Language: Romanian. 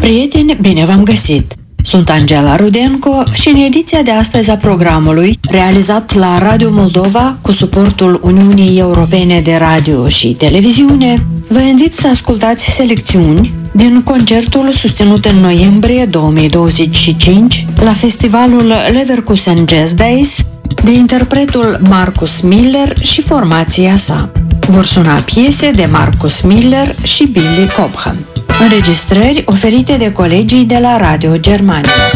Prieteni, bine v-am găsit! Sunt Angela Rudenco și în ediția de astăzi a programului, realizat la Radio Moldova cu suportul Uniunii Europene de Radio și Televiziune, vă invit să ascultați selecțiuni din concertul susținut în noiembrie 2025 la festivalul Leverkusen Jazz Days de interpretul Marcus Miller și formația sa. Vor suna piese de Marcus Miller și Billy Cobham. Înregistrări oferite de colegii de la Radio Germania.